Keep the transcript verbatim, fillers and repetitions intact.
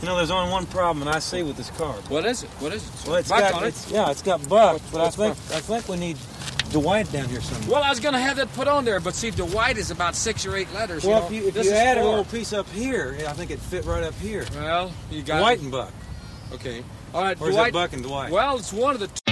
You know, there's only one problem that I see with this car. What is it? What is it? Well, it's Buck got, on it. it's, yeah, it's got Buck, What's- but what's I think I think we need Dwight down here somewhere. Well, I was going to have that put on there, but see, Dwight is about six or eight letters. Well, you if know. you, if This you is add a four. little piece up here, I think it'd fit right up here. Well, you got Dwight and Buck. Okay. All right, Or is Dwight. it Buck and Dwight? Well, it's one of the two.